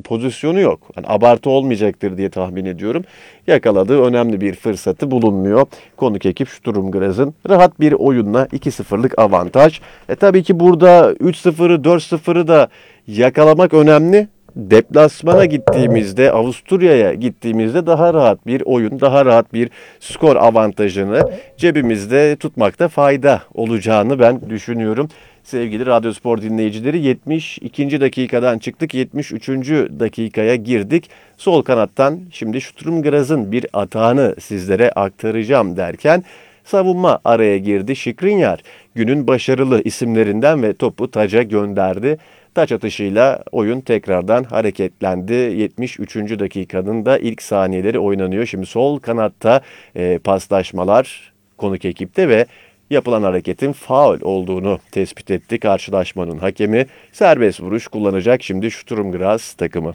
pozisyonu yok. Yani abartı olmayacaktır diye tahmin ediyorum. Yakaladığı önemli bir fırsatı bulunmuyor. Konuk ekip Sturm Graz'ın rahat bir oyunla 2-0'lık avantaj. Tabii ki burada 3-0'ı 4-0'ı da yakalamak önemli. Deplasmana gittiğimizde, Avusturya'ya gittiğimizde daha rahat bir oyun, daha rahat bir skor avantajını cebimizde tutmakta fayda olacağını ben düşünüyorum. Sevgili Radyospor dinleyicileri, 72. dakikadan çıktık, 73. dakikaya girdik. Sol kanattan şimdi Sturm Graz'ın bir atağını sizlere aktaracağım derken savunma araya girdi. Skriniar günün başarılı isimlerinden ve topu taca gönderdi. Taç atışıyla oyun tekrardan hareketlendi. 73. dakikanın da ilk saniyeleri oynanıyor. Şimdi sol kanatta paslaşmalar konuk ekipte ve yapılan hareketin faul olduğunu tespit etti. Karşılaşmanın hakemi serbest vuruş kullanacak şimdi Sturm Graz takımı.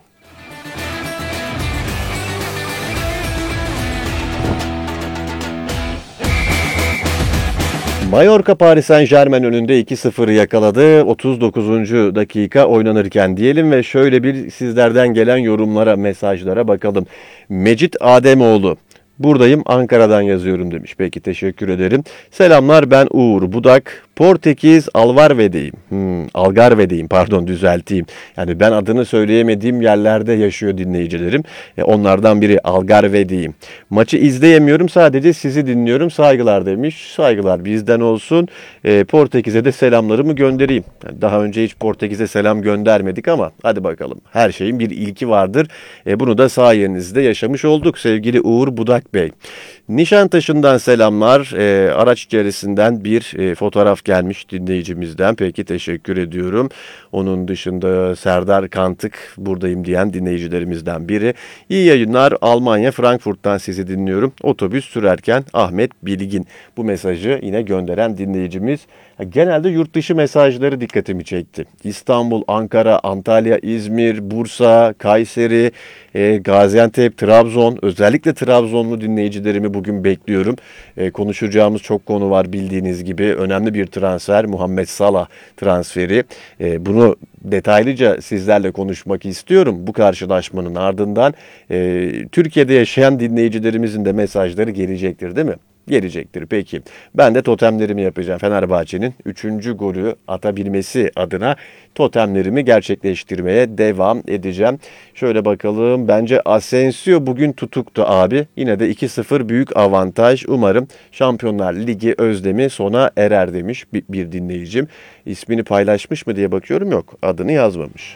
Mallorca Paris Saint-Germain önünde 2-0 yakaladı. 39. dakika oynanırken diyelim ve şöyle bir sizlerden gelen yorumlara, mesajlara bakalım. Mecit Ademoğlu. Buradayım, Ankara'dan yazıyorum demiş. Peki, teşekkür ederim. Selamlar, ben Uğur Budak. Portekiz Algarve'deyim, pardon, düzelteyim. Yani ben adını söyleyemediğim yerlerde yaşıyor dinleyicilerim. Onlardan biri Algarve'deyim. Maçı izleyemiyorum, sadece sizi dinliyorum. Saygılar demiş. Saygılar bizden olsun. Portekiz'e de selamlarımı göndereyim. Yani daha önce hiç Portekiz'e selam göndermedik ama hadi bakalım. Her şeyin bir ilki vardır. Bunu da sayenizde yaşamış olduk sevgili Uğur Budak Bey. Nişantaşı'ndan selamlar. Araç içerisinden bir fotoğraf gelmiş dinleyicimizden. Peki, teşekkür ediyorum. Onun dışında Serdar Kantık buradayım diyen dinleyicilerimizden biri. İyi yayınlar, Almanya Frankfurt'tan sizi dinliyorum. Otobüs sürerken Ahmet Bilgin. Bu mesajı yine gönderen dinleyicimiz. Genelde yurt dışı mesajları dikkatimi çekti. İstanbul, Ankara, Antalya, İzmir, Bursa, Kayseri, Gaziantep, Trabzon. Özellikle Trabzonlu dinleyicilerimi bugün bekliyorum. Konuşacağımız çok konu var bildiğiniz gibi. Önemli bir transfer, Muhammed Salah transferi. Bunu detaylıca sizlerle konuşmak istiyorum. Bu karşılaşmanın ardından Türkiye'de yaşayan dinleyicilerimizin de mesajları gelecektir, değil mi? Gelecektir. Peki. Ben de totemlerimi yapacağım. Fenerbahçe'nin 3. golü atabilmesi adına totemlerimi gerçekleştirmeye devam edeceğim. Şöyle bakalım. Bence Asensio bugün tutuktu abi. Yine de 2-0 büyük avantaj. Umarım Şampiyonlar Ligi özlemi sona erer demiş bir dinleyicim. İsmini paylaşmış mı diye bakıyorum. Yok. Adını yazmamış.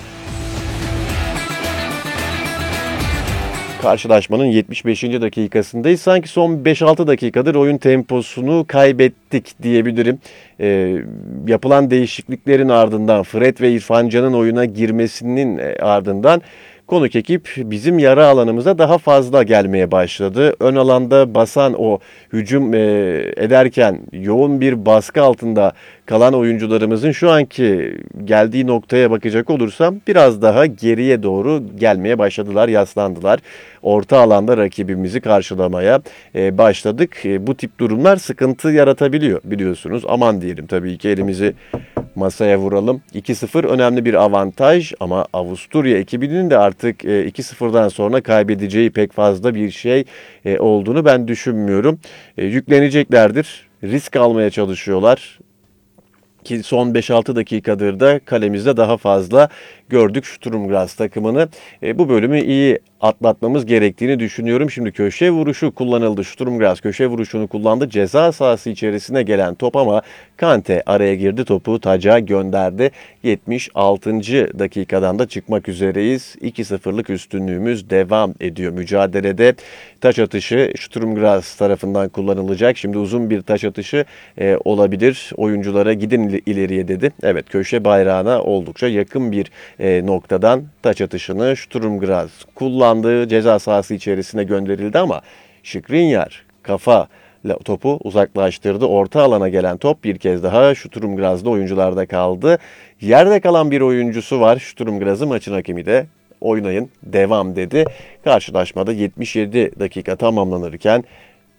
Karşılaşmanın 75. dakikasındayız. Sanki son 5-6 dakikadır oyun temposunu kaybettik diyebilirim. Yapılan değişikliklerin ardından, Fred ve İrfan Can'ın oyuna girmesinin ardından konuk ekip bizim yarı alanımıza daha fazla gelmeye başladı. Ön alanda basan, o hücum ederken yoğun bir baskı altında kalan oyuncularımızın şu anki geldiği noktaya bakacak olursam biraz daha geriye doğru gelmeye başladılar, yaslandılar. Orta alanda rakibimizi karşılamaya başladık. Bu tip durumlar sıkıntı yaratabiliyor biliyorsunuz. Aman diyelim, tabii ki elimizi masaya vuralım. 2-0 önemli bir avantaj ama Avusturya ekibinin de artık 2-0'dan sonra kaybedeceği pek fazla bir şey olduğunu ben düşünmüyorum. Yükleneceklerdir. Risk almaya çalışıyorlar. Ki son 5-6 dakikadır da kalemizde daha fazla gördük Sturm Graz takımını. Bu bölümü iyi atlatmamız gerektiğini düşünüyorum. Şimdi köşe vuruşu kullanıldı. Sturm Graz köşe vuruşunu kullandı. Ceza sahası içerisine gelen top ama Kante araya girdi, topu taca gönderdi. 76. dakikadan da çıkmak üzereyiz. 2-0'lık üstünlüğümüz devam ediyor mücadelede. Taç atışı Sturm Graz tarafından kullanılacak. Şimdi uzun bir taç atışı olabilir. Oyunculara gidin ileriye dedi. Evet, köşe bayrağına oldukça yakın bir noktadan taç atışını Sturm Graz kullandığı ceza sahası içerisine gönderildi ama Skriniar kafa topu uzaklaştırdı. Orta alana gelen top bir kez daha Sturm Graz'da oyuncularda kaldı. Yerde kalan bir oyuncusu var. Sturm Graz'ın maçın hakemi de oynayın devam dedi. Karşılaşmada 77 dakika tamamlanırken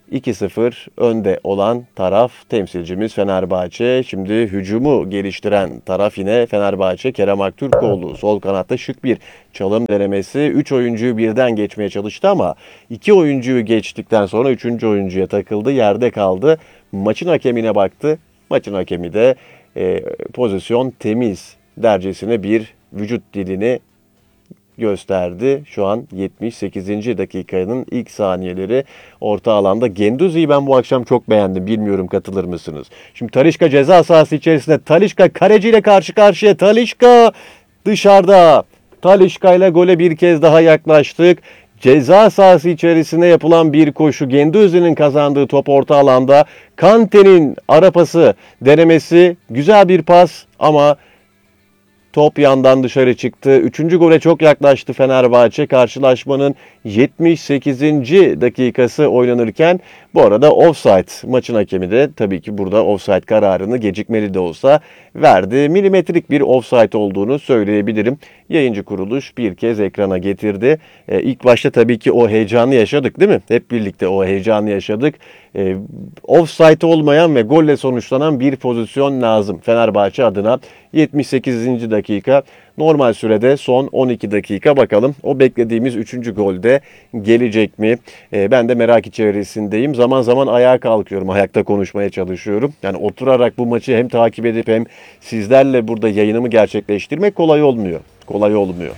2-0 önde olan taraf temsilcimiz Fenerbahçe. Şimdi hücumu geliştiren taraf yine Fenerbahçe. Kerem Aktürkoğlu sol kanatta şık bir çalım denemesi. 3 oyuncuyu birden geçmeye çalıştı ama 2 oyuncuyu geçtikten sonra 3. oyuncuya takıldı. Yerde kaldı. Maçın hakemine baktı. Maçın hakemi de pozisyon temiz dercesine bir vücut dilini gösterdi. Şu an 78. dakikanın ilk saniyeleri orta alanda. Guendouzi'yi ben bu akşam çok beğendim. Bilmiyorum katılır mısınız? Şimdi Talisca ceza sahası içerisinde. Talisca kaleciyle karşı karşıya. Talisca dışarıda. Talisca ile gole bir kez daha yaklaştık. Ceza sahası içerisinde yapılan bir koşu. Guendouzi'nin kazandığı top orta alanda. Kante'nin ara pası denemesi. Güzel bir pas ama top yandan dışarı çıktı. 3. gole çok yaklaştı Fenerbahçe. Karşılaşmanın 78. dakikası oynanırken bu arada offside, maçın hakemi de tabii ki burada offside kararını gecikmeli de olsa verdi. Milimetrik bir offside olduğunu söyleyebilirim. Yayıncı kuruluş bir kez ekrana getirdi. İlk başta tabii ki o heyecanı yaşadık değil mi? Hep birlikte o heyecanı yaşadık. Offside olmayan ve golle sonuçlanan bir pozisyon lazım Fenerbahçe adına. 78. dakika. Normal sürede son 12 dakika, bakalım o beklediğimiz 3. golde gelecek mi? Ben de merak içerisindeyim. Zaman zaman ayağa kalkıyorum, ayakta konuşmaya çalışıyorum. Yani oturarak bu maçı hem takip edip hem sizlerle burada yayınımı gerçekleştirmek kolay olmuyor. Kolay olmuyor.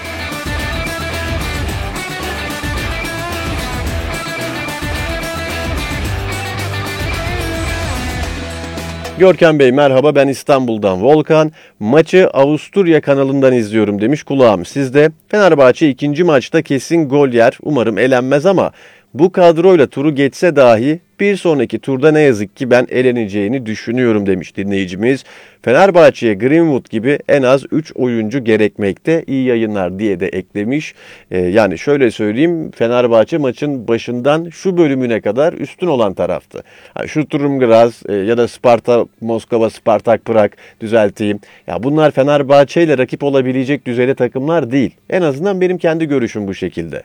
Görkem Bey merhaba, ben İstanbul'dan Volkan. Maçı Avusturya kanalından izliyorum demiş, kulağım sizde. Fenerbahçe ikinci maçta kesin gol yer. Umarım elenmez ama bu kadroyla turu geçse dahi bir sonraki turda ne yazık ki ben eleneceğini düşünüyorum demiş dinleyicimiz. Fenerbahçe'ye Greenwood gibi en az 3 oyuncu gerekmekte. İyi yayınlar diye de eklemiş. Yani şöyle söyleyeyim, Fenerbahçe maçın başından şu bölümüne kadar üstün olan taraftı. Yani Sturm Graz ya da Sparta Moskova, Spartak Prag düzelteyim. Ya bunlar Fenerbahçe ile rakip olabilecek düzeyde takımlar değil. En azından benim kendi görüşüm bu şekilde.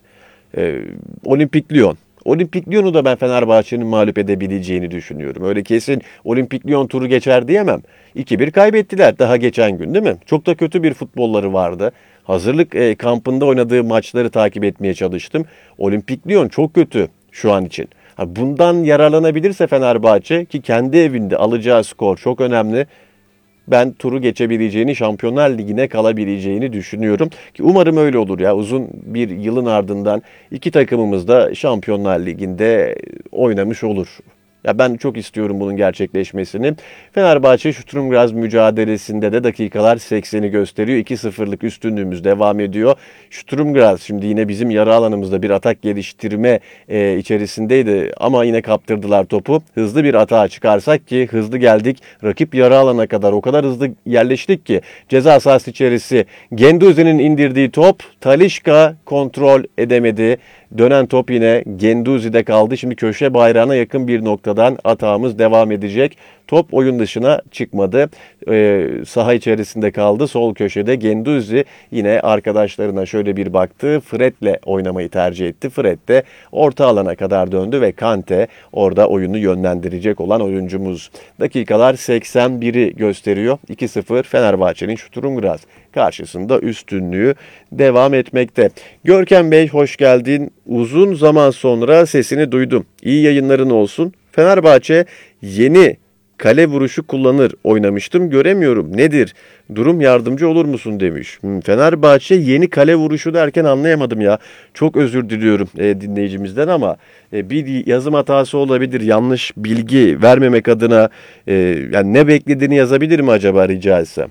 Olimpik Lyon. Olimpik Lyon'u da ben Fenerbahçe'nin mağlup edebileceğini düşünüyorum. Öyle kesin Olimpik Lyon turu geçer diyemem. 2-1 kaybettiler daha geçen gün değil mi? Çok da kötü bir futbolları vardı. Hazırlık kampında oynadığı maçları takip etmeye çalıştım. Olimpik Lyon çok kötü şu an için. Bundan yararlanabilirse Fenerbahçe, ki kendi evinde alacağı skor çok önemli, ben turu geçebileceğini, Şampiyonlar Ligi'ne kalabileceğini düşünüyorum. Ki umarım öyle olur ya. Uzun bir yılın ardından iki takımımız da Şampiyonlar Ligi'nde oynamış olur. Ya ben çok istiyorum bunun gerçekleşmesini. Fenerbahçe Sturm Graz mücadelesinde de dakikalar 80'i gösteriyor. 2-0'lık üstünlüğümüz devam ediyor. Sturm Graz şimdi yine bizim yarı alanımızda bir atak geliştirme içerisindeydi ama yine kaptırdılar topu. Hızlı bir atağa çıkarsak, ki hızlı geldik. Rakip yarı alana kadar o kadar hızlı yerleştik ki ceza sahası içerisi Guendouzi'nin indirdiği top Talisca kontrol edemedi. Dönen top yine Guendouzi'de kaldı. Şimdi köşe bayrağına yakın bir noktadan atağımız devam edecek. Top oyun dışına çıkmadı. Saha içerisinde kaldı. Sol köşede Guendouzi yine arkadaşlarına şöyle bir baktı. Fred'le oynamayı tercih etti. Fred de orta alana kadar döndü ve Kante orada oyunu yönlendirecek olan oyuncumuz. Dakikalar 81'i gösteriyor. 2-0 Fenerbahçe'nin Sturm Graz karşısında üstünlüğü devam etmekte. Görkem Bey hoş geldin. Uzun zaman sonra sesini duydum. İyi yayınların olsun. Fenerbahçe yeni kale vuruşu kullanır oynamıştım, göremiyorum. Nedir? Durum, yardımcı olur musun demiş. Fenerbahçe yeni kale vuruşu derken anlayamadım ya. Çok özür diliyorum dinleyicimizden ama bir yazım hatası olabilir. Yanlış bilgi vermemek adına yani ne beklediğini yazabilir mi acaba rica etsem?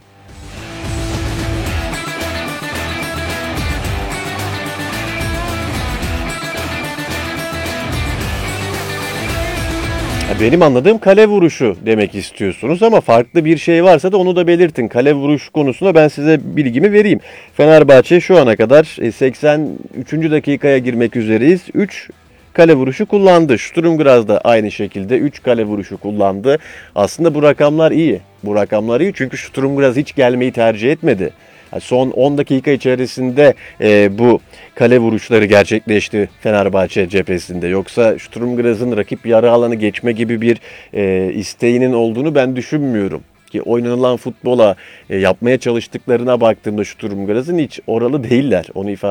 Benim anladığım kale vuruşu demek istiyorsunuz ama farklı bir şey varsa da onu da belirtin. Kale vuruş konusunda ben size bilgimi vereyim. Fenerbahçe şu ana kadar 83. dakikaya girmek üzereyiz. 3 kale vuruşu kullandı. Sturm Graz da aynı şekilde 3 kale vuruşu kullandı. Aslında bu rakamlar iyi. Bu rakamlar iyi çünkü Sturm Graz hiç gelmeyi tercih etmedi. Son 10 dakika içerisinde bu kale vuruşları gerçekleşti Fenerbahçe cephesinde. Yoksa Sturm Graz'ın rakip yarı alanı geçme gibi bir isteğinin olduğunu ben düşünmüyorum. Ki oynanılan futbola yapmaya çalıştıklarına baktığımda Sturm Graz'ın hiç oralı değiller. Onu ifade